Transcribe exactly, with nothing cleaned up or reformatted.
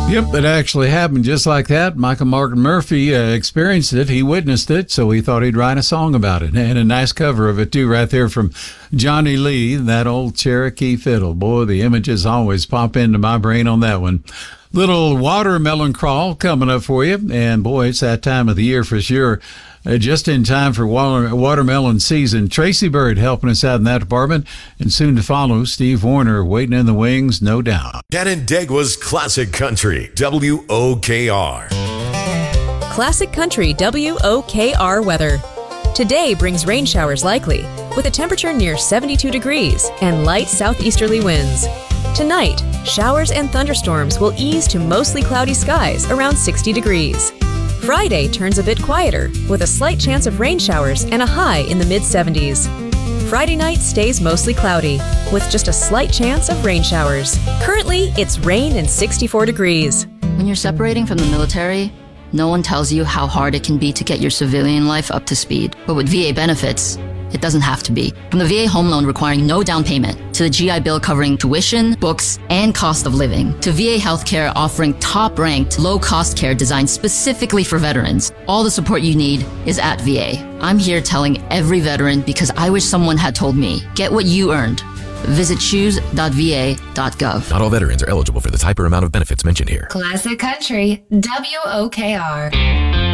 Yep, it actually happened just like that. Michael Martin Murphey uh, experienced it. He witnessed it, so he thought he'd write a song about it. And a nice cover of it, too, right there from Johnny Lee, that old Cherokee fiddle. Boy, the images always pop into my brain on that one. Little watermelon crawl coming up for you. And, boy, it's that time of the year for sure. Uh, just in time for water, watermelon season. Tracy Bird helping us out in that department. And soon to follow, Steve Warner waiting in the wings, no doubt. Canandaigua's Classic Country, W O K R. Classic Country W O K R weather. Today brings rain showers likely, with a temperature near seventy-two degrees and light southeasterly winds. Tonight, showers and thunderstorms will ease to mostly cloudy skies around sixty degrees. Friday turns a bit quieter, with a slight chance of rain showers and a high in the mid-seventies. Friday night stays mostly cloudy, with just a slight chance of rain showers. Currently, it's rain and sixty-four degrees. When you're separating from the military, no one tells you how hard it can be to get your civilian life up to speed. But with V A benefits, it doesn't have to be. From the V A home loan requiring no down payment, to the G I Bill covering tuition, books, and cost of living, to V A healthcare offering top-ranked, low-cost care designed specifically for veterans. All the support you need is at V A. I'm here telling every veteran because I wish someone had told me. Get what you earned. Visit choose dot v a dot gov. Not all veterans are eligible for the type or amount of benefits mentioned here. Classic Country, W O K R.